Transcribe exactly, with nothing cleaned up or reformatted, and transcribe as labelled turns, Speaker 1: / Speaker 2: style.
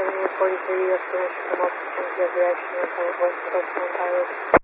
Speaker 1: seventy-eight forty-three, U S permission from Officer James, you have reaction on West Coast Highway.